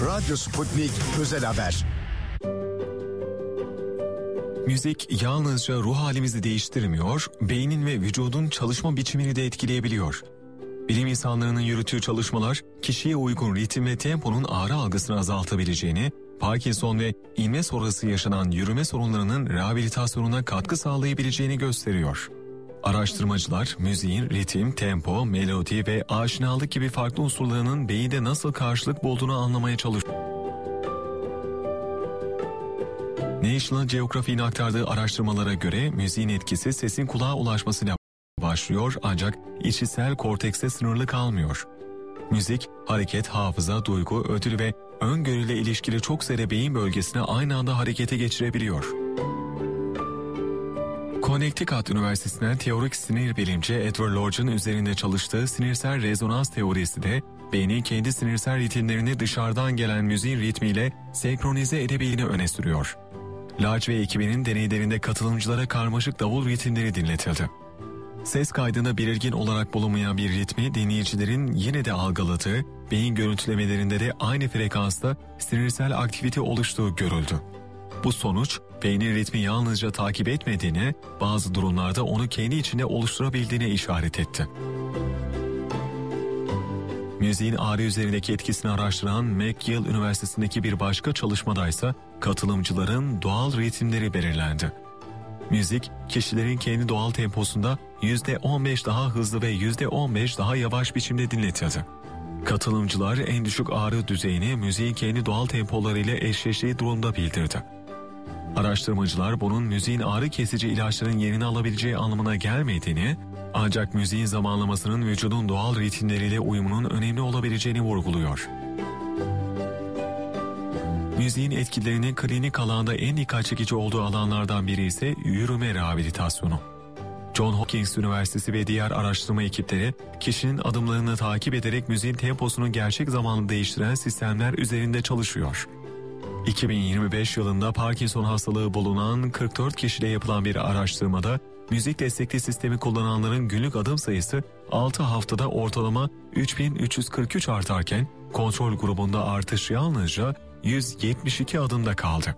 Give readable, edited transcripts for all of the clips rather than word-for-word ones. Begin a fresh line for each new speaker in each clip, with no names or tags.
Radyo Sputnik Özel Haber.
Müzik yalnızca ruh halimizi değiştirmiyor, beynin ve vücudun çalışma biçimini de etkileyebiliyor. Bilim insanlarının yürüttüğü çalışmalar, kişiye uygun ritim ve temponun ağrı algısını azaltabileceğini, Parkinson ve inme sonrası yaşanan yürüme sorunlarının rehabilitasyonuna katkı sağlayabileceğini gösteriyor. Araştırmacılar, müziğin ritim, tempo, melodi ve aşinalık gibi farklı unsurlarının beyinde nasıl karşılık bulduğunu anlamaya çalışıyor. National Geographic'in aktardığı araştırmalara göre müziğin etkisi sesin kulağa ulaşmasıyla başlıyor ancak işitsel kortekste sınırlı kalmıyor. Müzik, hareket, hafıza, duygu, ödül ve öngörüyle ilişkili çok sayıda beyin bölgesini aynı anda harekete geçirebiliyor. Connecticut Üniversitesi'nden teorik sinir bilimci Edward Lodge'un üzerinde çalıştığı sinirsel rezonans teorisi de beynin kendi sinirsel ritimlerini dışarıdan gelen müziğin ritmiyle senkronize edebildiğini öne sürüyor. Lodge ve ekibinin deneylerinde katılımcılara karmaşık davul ritimleri dinletildi. Ses kaydında belirgin olarak bulunmayan bir ritmi dinleyicilerin yine de algıladığı, beyin görüntülemelerinde de aynı frekansta sinirsel aktivite oluştuğu görüldü. Bu sonuç, beynin ritmi yalnızca takip etmediğine, bazı durumlarda onu kendi içinde oluşturabildiğine işaret etti. Müziğin ağrı üzerindeki etkisini araştıran McGill Üniversitesi'ndeki bir başka çalışmadaysa katılımcıların doğal ritimleri belirlendi. Müzik, kişilerin kendi doğal temposunda %15 daha hızlı ve %15 daha yavaş biçimde dinletildi. Katılımcılar en düşük ağrı düzeyini müziğin kendi doğal tempolarıyla eşleştiği durumda bildirdi. Araştırmacılar bunun müziğin ağrı kesici ilaçların yerini alabileceği anlamına gelmediğini, ancak müziğin zamanlamasının vücudun doğal ritimleriyle uyumunun önemli olabileceğini vurguluyor. Müziğin etkilerinin klinik alanda en dikkat çekici olduğu alanlardan biri ise yürüme rehabilitasyonu. Johns Hopkins Üniversitesi ve diğer araştırma ekipleri, kişinin adımlarını takip ederek müziğin temposunu gerçek zamanlı değiştiren sistemler üzerinde çalışıyor. 2025 yılında Parkinson hastalığı bulunan 44 kişiyle yapılan bir araştırmada, müzik destekli sistemi kullananların günlük adım sayısı 6 haftada ortalama 3343 artarken, kontrol grubunda artış yalnızca 172 adımda kaldı.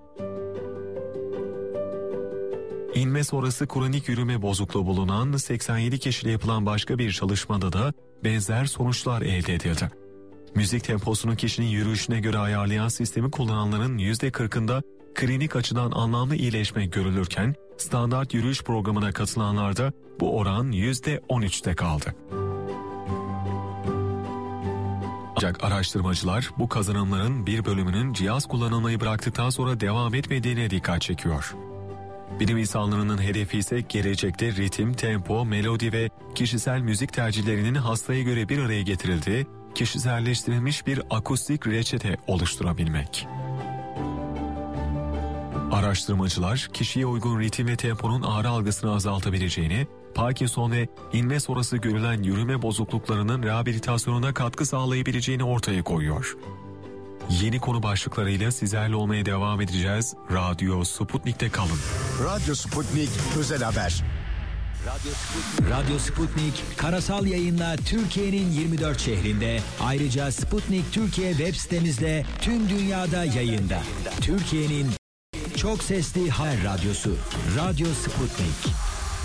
İnme sonrası kronik yürüme bozukluğu bulunan 87 kişiyle yapılan başka bir çalışmada da benzer sonuçlar elde edildi. Müzik temposunu kişinin yürüyüşüne göre ayarlayan sistemi kullananların %40'ında klinik açıdan anlamlı iyileşme görülürken, standart yürüyüş programına katılanlarda bu oran %13'te kaldı. Ancak araştırmacılar bu kazanımların bir bölümünün cihaz kullanılmayı bıraktıktan sonra devam etmediğine dikkat çekiyor. Bilim insanlarının hedefi ise gelecekte ritim, tempo, melodi ve kişisel müzik tercihlerinin hastaya göre bir araya getirildiği, kişiselleştirilmiş bir akustik reçete oluşturabilmek. Araştırmacılar, kişiye uygun ritim ve temponun ağrı algısını azaltabileceğini, Parkinson ve inme sonrası görülen yürüme bozukluklarının rehabilitasyonuna katkı sağlayabileceğini ortaya koyuyor. Yeni konu başlıklarıyla sizlerle olmaya devam edeceğiz. Radyo Sputnik'te kalın.
Radyo Sputnik Özel Haber.
Radyo Sputnik karasal yayınla Türkiye'nin 24 şehrinde, ayrıca Sputnik Türkiye web sitemizde tüm dünyada yayında. Türkiye'nin çok sesli haber radyosu Radyo Sputnik.